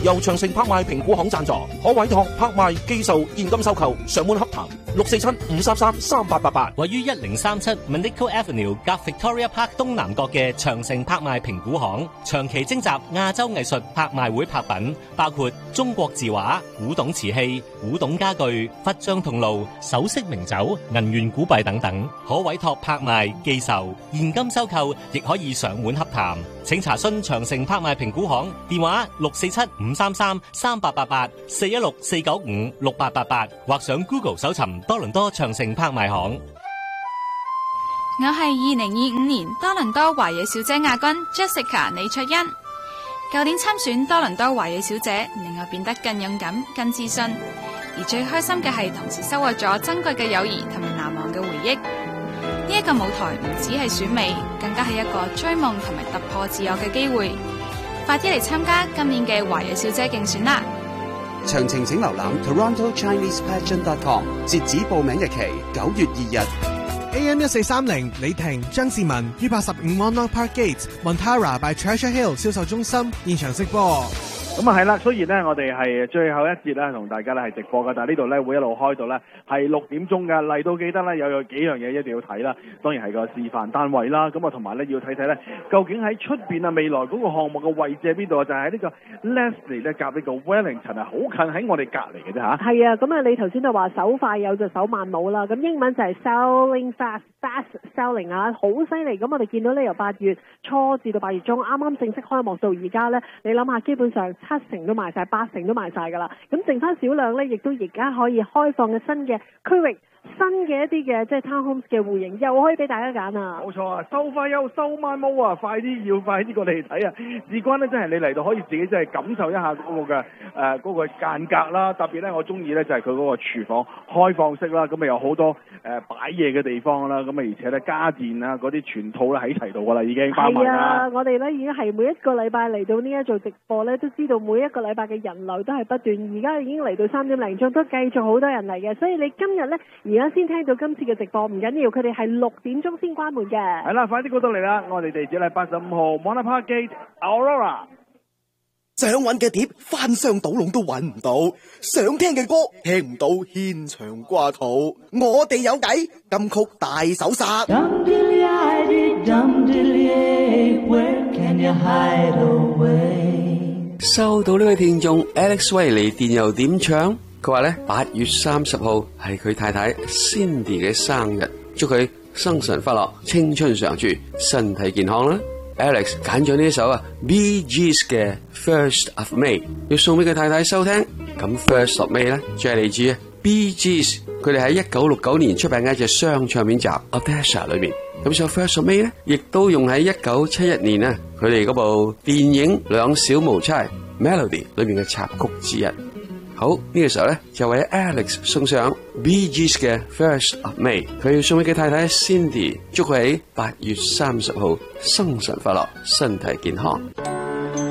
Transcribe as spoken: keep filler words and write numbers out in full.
由長城拍賣評估行贊助，可委託拍賣、寄售、現金收購，上門洽談六四七五三三三八八八。 位於一零三七 Manico Avenue 夾 Victoria Park 東南角嘅長城拍賣評估行，長期徵集亞洲藝術拍賣會拍品，包括中國字畫、古董瓷器、古董家具、佛像銅爐、首飾名酒、銀元古幣等等，可委託拍賣、寄售、現金收購，亦可以上門洽談。請查詢長城拍賣評估行電話六四七五三三三八八八四一六四九五六八八八，或上 Google 搜尋多倫多長城拍賣行。 我係二零二五年多倫多華裔小姐亞軍 Jessica 李卓欣。舊年參選多倫多華裔小姐，令我變得更勇敢、更自信。而最開心嘅係同時收穫咗珍貴嘅友誼同埋難忘嘅回憶。呢一個舞台唔只係選美，更加係一個追夢同埋突破自我嘅機會。快啲嚟參加今年嘅華裔小姐競選啦！ 詳情請瀏覽 Toronto Chinese Pageant dot com， 截止報名日期九月二日。 A M 一四三零李婷、張志文於八十五 Monarch Park Gate Montara by Treasure Hill 銷售中心現場直播。 咁啊係啦，雖然咧我哋係最後一節咧同大家咧係直播噶，但係呢度咧會一路開到咧係六點鐘噶，嚟到記得咧有有幾樣嘢一定要睇啦。當然係個示範單位啦，咁啊同埋咧要睇睇咧究竟喺出邊啊未來嗰個項目嘅位置喺邊度啊？就係、是、喺呢個 Leslie 咧夾呢個 Wellington 啊，好近喺我哋隔離嘅啫嚇。 係啊，咁啊你頭先就話手快有就手慢冇啦，咁英文就係 selling fast fast selling 啊，好犀利。咁我哋見到咧由八月初至到八月中，啱啱正式開幕到而家咧，你諗下基本上七成都賣晒，八成都賣晒㗎啦。咁剩翻少量咧，亦都而家可以開放嘅新嘅區域，新嘅一啲嘅即係 townhomes 嘅戶型，又可以俾大家揀啊！ 冇錯啊，收快優收慢冇啊，快啲要快啲過嚟睇啊！事關咧真係你嚟到可以自己真係感受一下嗰個嘅誒嗰個間隔啦。特別咧我中意咧就係佢嗰個廚房開放式啦，咁啊有好多誒、呃、擺嘢嘅地方啦，咁啊而且咧家電啊嗰啲全套咧喺齊度㗎啦，已經包埋啦。係啊， 我哋咧已經係每一個禮拜嚟到呢一做直播咧，都知道每一個禮拜嘅人流都係不斷，而家已經嚟到三點零鐘，都繼續好多人嚟嘅。所以你今日咧而家先聽到今次嘅直播唔緊要，佢哋係六點鐘先關門嘅。係啦，快啲過到嚟啦！我哋地址係八十五號 Monarch Park Gate Aurora。 想揾嘅碟翻箱倒籠都揾唔到，想聽嘅歌聽唔到，牽腸掛肚。我哋有計，金曲大搜殺。 收到呢位聽眾 Alex Wiley 電郵點唱？佢話咧八月三十號係佢太太 Cindy 嘅生日，祝佢生辰快樂，青春常駐，身體健康啦。Alex 揀咗呢一首啊 Bee Gees 嘅 First of May， 要送俾佢太太收聽。咁 First of May 咧，即係嚟自 Bee Gees， 佢哋喺一九六九年出版嘅一隻雙唱片集 Audacia 裏面。咁首 First of May 咧，亦都用喺一九七一年啊，佢哋嗰部電影兩小無猜 Melody 裏面嘅插曲之一。好，呢、這個時候咧就為 Alex 送上 Bee Gees 嘅 First of May， 佢要送俾佢太太 Cindy， 祝佢喺八月三十號生辰快樂，身體健康。